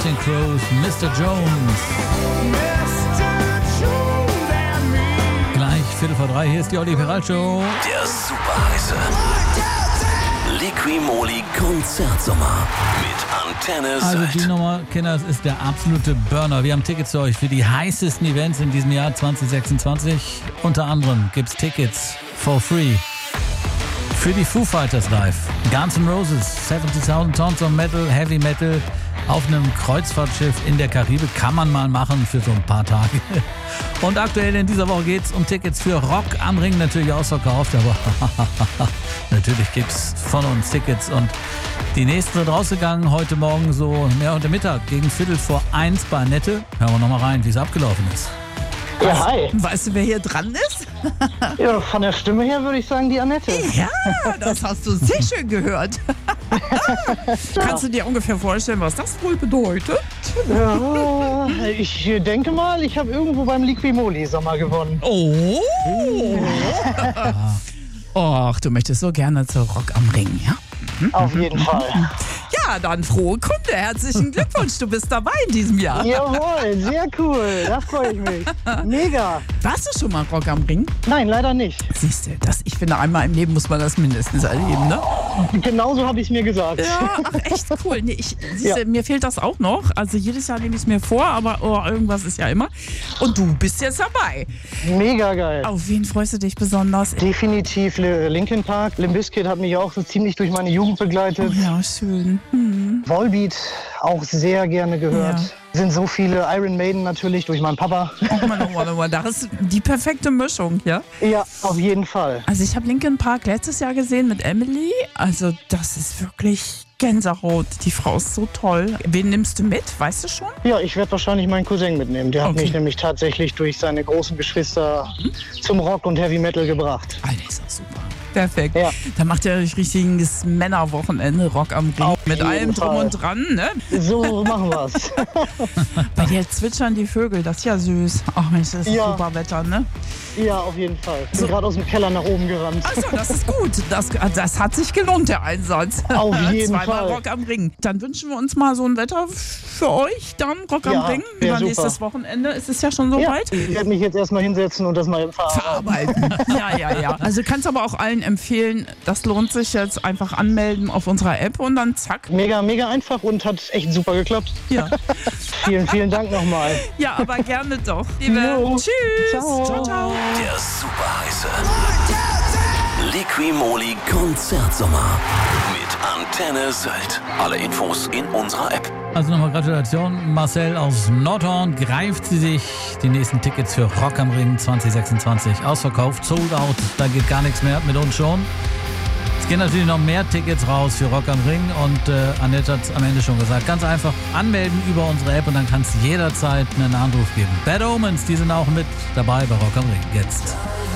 Counting Crows, Mr. Jones. Gleich 2:45, hier ist die Olli Ferrari Show. Der super heiße Liqui-Moly Konzertsommer mit Antenne Also Sylt. die Nummer, Kinder, es ist der absolute Burner. Wir haben Tickets für euch für die heißesten Events in diesem Jahr 2026. Unter anderem gibt's Tickets for free für die Foo Fighters live, Guns N' Roses, 70.000 Tons of Metal, Heavy Metal auf einem Kreuzfahrtschiff in der Karibik. Kann man mal machen für so ein paar Tage. Und aktuell in dieser Woche geht's um Tickets für Rock am Ring, natürlich ausverkauft, aber natürlich gibt's von uns Tickets. Und die nächsten sind rausgegangen heute Morgen so unter Mittag gegen 1:15 bei Annette. Hören wir nochmal rein, wie es abgelaufen ist. Ja, hi. Weißt du, wer hier dran ist? Ja, von der Stimme her würde ich sagen, die Annette. Ja, das hast du sehr schön gehört. Kannst du dir ungefähr vorstellen, was das wohl bedeutet? Ja, ich denke mal, ich habe irgendwo beim Liqui-Moly Sommer gewonnen. Oh! Och, du möchtest so gerne zu Rock am Ring, ja? Auf jeden Fall. Ja, dann frohe Kunde. Herzlichen Glückwunsch, du bist dabei in diesem Jahr. Jawohl, sehr cool. Da freue ich mich. Mega. Warst du schon mal Rock am Ring? Nein, leider nicht. Siehst du, ich finde, einmal im Leben muss man das mindestens erleben, ne? Genauso habe ich es mir gesagt. Ja, ach, echt cool. Nee, siehste, mir fehlt das auch noch. Also jedes Jahr nehme ich es mir vor, aber irgendwas ist ja immer. Und du bist jetzt dabei. Mega geil. Auf wen freust du dich besonders? Definitiv Linkin Park. Limp Bizkit hat mich auch so ziemlich durch meine Jugend begleitet. Oh ja, schön. Volbeat auch sehr gerne gehört. Ja. Sind so viele. Iron Maiden natürlich durch meinen Papa. Oh Mann, das ist die perfekte Mischung, ja? Ja, auf jeden Fall. Also ich habe Linkin Park letztes Jahr gesehen mit Emily. Also das ist wirklich Gänsehaut. Die Frau ist so toll. Wen nimmst du mit? Weißt du schon? Ja, ich werde wahrscheinlich meinen Cousin mitnehmen. Der hat Okay. mich nämlich tatsächlich durch seine großen Geschwister zum Rock und Heavy Metal gebracht. Alter, ist das super. Perfekt. Ja. Da macht ihr euch richtiges Männerwochenende, Rock am Ring. Auf Mit jeden allem drum Fall. und dran, ne? So machen wir's. Bei dir zwitschern die Vögel, das ist ja süß. Ach Mensch, das ist Ja. super Wetter, ne? Ja, auf jeden Fall. Ich bin gerade aus dem Keller nach oben gerannt. Achso, das ist gut. Das hat sich gelohnt, der Einsatz. Auf jeden Zweimal Fall. Rock am Ring. Dann wünschen wir uns mal so ein Wetter für euch, dann Rock am Ja, Ring. wär super. Nächstes Wochenende ist es ja schon Ja, soweit. ich werde mich jetzt erstmal hinsetzen und das mal Verarbeiten. Ja. Also kannst aber auch allen empfehlen, das lohnt sich jetzt, einfach anmelden auf unserer App und dann zack. Mega, mega einfach und hat echt super geklappt. Ja, Vielen, vielen Dank nochmal. ja, aber gerne doch. Liebe. Jo. Tschüss. Ciao. Ciao, ciao. Der super heiße Liqui-Moly Konzertsommer mit Antenne Sylt. Alle Infos in unserer App. Also nochmal Gratulation. Marcel aus Nordhorn greift sie sich. Die nächsten Tickets für Rock am Ring 2026 ausverkauft, sold out. Da geht gar nichts mehr, mit uns schon. Es gehen natürlich noch mehr Tickets raus für Rock am Ring und Annette hat es am Ende schon gesagt. Ganz einfach anmelden über unsere App und dann kann es jederzeit einen Anruf geben. Bad Omens, die sind auch mit dabei bei Rock am Ring. Jetzt.